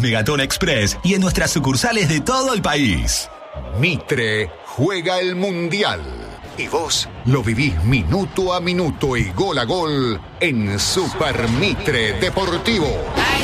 Megatón Express y en nuestras sucursales de todo el país. Mitre juega el Mundial. Y vos lo vivís minuto a minuto y gol a gol en Super Mitre Deportivo.